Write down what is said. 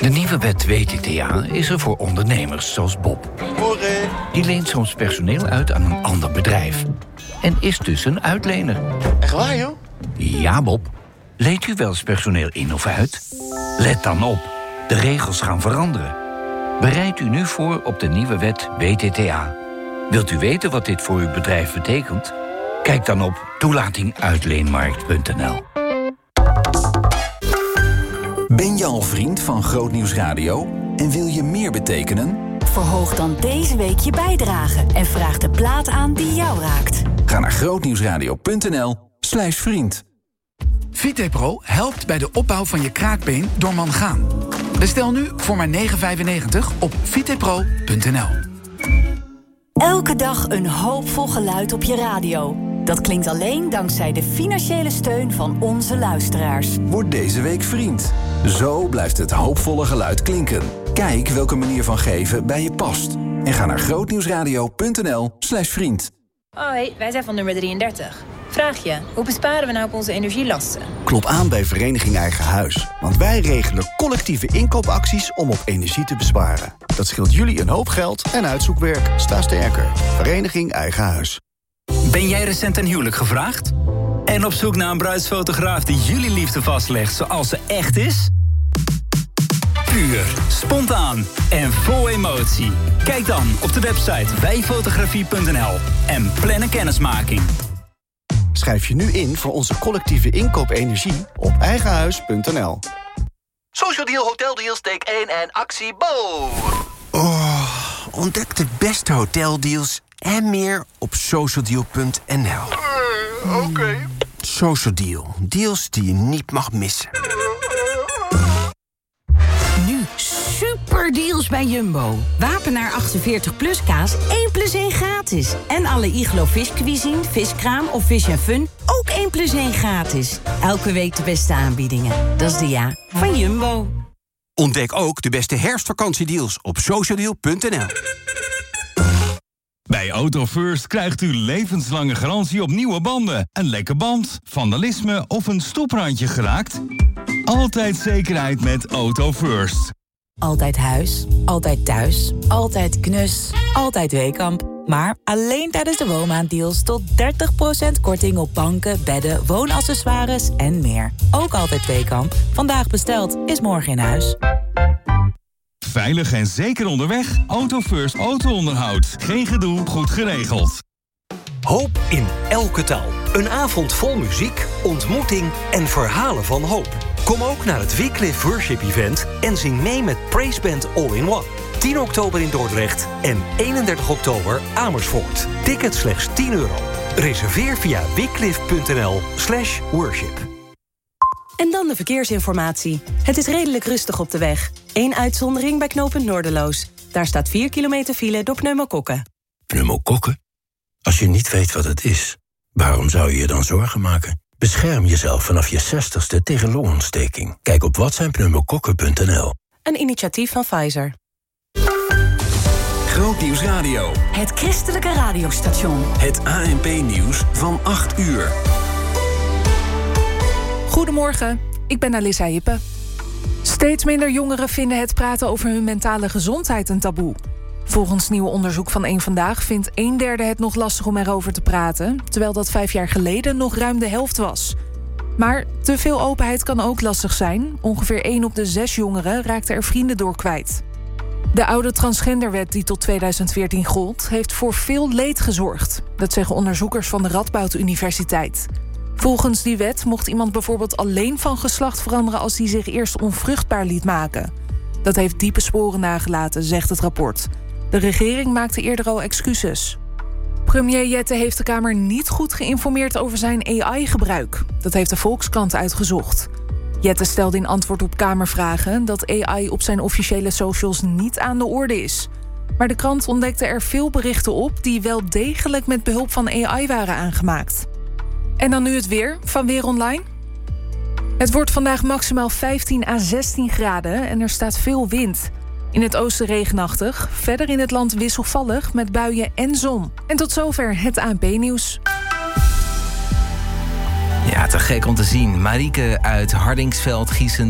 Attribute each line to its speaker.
Speaker 1: De nieuwe wet WTTA is er voor ondernemers zoals Bob. Die leent soms personeel uit aan een ander bedrijf. En is dus een uitlener.
Speaker 2: Echt waar, joh?
Speaker 1: Ja, Bob. Leent u wel eens personeel in of uit? Let dan op. De regels gaan veranderen. Bereid u nu voor op de nieuwe wet WTTA. Wilt u weten wat dit voor uw bedrijf betekent? Kijk dan op toelatinguitleenmarkt.nl.
Speaker 3: Ben je al vriend van Grootnieuws Radio en wil je meer betekenen?
Speaker 4: Verhoog dan deze week je bijdrage en vraag de plaat aan die jou raakt.
Speaker 3: Ga naar grootnieuwsradio.nl/vriend.
Speaker 5: VitePro helpt bij de opbouw van je kraakbeen door mangaan. Bestel nu voor maar €9,95 op vitepro.nl.
Speaker 4: Elke dag een hoopvol geluid op je radio. Dat klinkt alleen dankzij de financiële steun van onze luisteraars.
Speaker 3: Word deze week vriend. Zo blijft het hoopvolle geluid klinken. Kijk welke manier van geven bij je past. En ga naar grootnieuwsradio.nl/vriend.
Speaker 6: Hoi, wij zijn van nummer 33. Vraag je, hoe besparen we nou op onze energielasten?
Speaker 7: Klop aan bij Vereniging Eigen Huis. Want wij regelen collectieve inkoopacties om op energie te besparen. Dat scheelt jullie een hoop geld en uitzoekwerk. Sta sterker. Vereniging Eigen Huis.
Speaker 8: Ben jij recent ten huwelijk gevraagd? En op zoek naar een bruidsfotograaf die jullie liefde vastlegt zoals ze echt is? Puur, spontaan en vol emotie. Kijk dan op de website wijfotografie.nl en plan een kennismaking.
Speaker 7: Schrijf je nu in voor onze collectieve inkoop energie op eigenhuis.nl.
Speaker 9: Social Deal, Hotel Deals, take 1 en actie Bo!
Speaker 10: Ontdek de beste hoteldeals en meer op socialdeal.nl.
Speaker 9: Oké.
Speaker 10: Social Deal. Deals die je niet mag missen.
Speaker 11: Nu super deals bij Jumbo. Wapenaar 48 plus kaas 1+1 gratis. En alle Iglo viscuisine, viskraam of Fish & Fun ook 1+1 gratis. Elke week de beste aanbiedingen. Dat is de ja van Jumbo.
Speaker 10: Ontdek ook de beste herfstvakantiedeals op socialdeal.nl.
Speaker 12: Bij Auto First krijgt u levenslange garantie op nieuwe banden. Een lekke band, vandalisme of een stoeprandje geraakt? Altijd zekerheid met Auto First.
Speaker 13: Altijd huis, altijd thuis, altijd knus, altijd Weekamp. Maar alleen tijdens de woonmaanddeals tot 30% korting op banken, bedden, woonaccessoires en meer. Ook altijd Weekamp. Vandaag besteld is morgen in huis.
Speaker 12: Veilig en zeker onderweg. Auto First auto-onderhoud. Geen gedoe, goed geregeld.
Speaker 14: Hoop in elke taal. Een avond vol muziek, ontmoeting en verhalen van hoop. Kom ook naar het Wycliffe Worship Event en zing mee met Praise Band All in One. 10 oktober in Dordrecht en 31 oktober Amersfoort. Ticket slechts €10. Reserveer via wycliffe.nl/worship.
Speaker 15: En dan de verkeersinformatie. Het is redelijk rustig op de weg. Eén uitzondering bij knooppunt Noorderloos. Daar staat 4 kilometer file door pneumokokken.
Speaker 16: Pneumokokken? Als je niet weet wat het is, waarom zou je je dan zorgen maken? Bescherm jezelf vanaf je 60ste tegen longontsteking. Kijk op watzijnpneumokokken.nl.
Speaker 15: Een initiatief van Pfizer.
Speaker 3: Grootnieuws Radio.
Speaker 4: Het christelijke radiostation.
Speaker 3: Het ANP-nieuws van 8 uur.
Speaker 17: Goedemorgen, ik ben Alissa Hippe. Steeds minder jongeren vinden het praten over hun mentale gezondheid een taboe. Volgens nieuw onderzoek van Eén Vandaag vindt 1/3 het nog lastig om erover te praten, terwijl dat 5 jaar geleden nog ruim de helft was. Maar te veel openheid kan ook lastig zijn. Ongeveer 1 op de 6 jongeren raakte er vrienden door kwijt. De oude transgenderwet die tot 2014 gold, heeft voor veel leed gezorgd. Dat zeggen onderzoekers van de Radboud Universiteit. Volgens die wet mocht iemand bijvoorbeeld alleen van geslacht veranderen als hij zich eerst onvruchtbaar liet maken. Dat heeft diepe sporen nagelaten, zegt het rapport. De regering maakte eerder al excuses. Premier Jette heeft de Kamer niet goed geïnformeerd over zijn AI-gebruik. Dat heeft de Volkskrant uitgezocht. Jette stelde in antwoord op Kamervragen dat AI op zijn officiële socials niet aan de orde is. Maar de krant ontdekte er veel berichten op die wel degelijk met behulp van AI waren aangemaakt. En dan nu het weer van Weer Online. Het wordt vandaag maximaal 15 à 16 graden en er staat veel wind. In het oosten regenachtig, verder in het land wisselvallig met buien en zon. En tot zover het ANP-nieuws.
Speaker 18: Ja, te gek om te zien. Marieke uit Hardingsveld, Gießen.